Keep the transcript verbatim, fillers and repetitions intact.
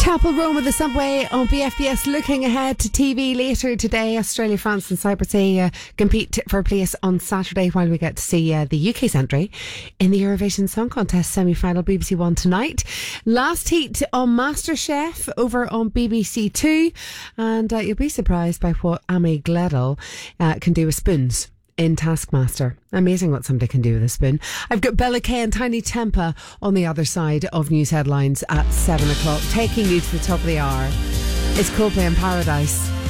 Chapel Rome with the subway on B F B S. Looking ahead to T V later today, Australia, France and Cyprus uh, compete for a place on Saturday, while we get to see uh, the U K's entry in the Eurovision Song Contest semi-final. B B C One tonight. Last heat on MasterChef over on B B C Two, and uh, you'll be surprised by what Amy Gledel uh, can do with spoons in Taskmaster. Amazing what somebody can do with a spoon. I've got Bella Kay and Tiny Tempa on the other side of news headlines at seven o'clock, taking you to the top of the hour. It's Coldplay in Paradise.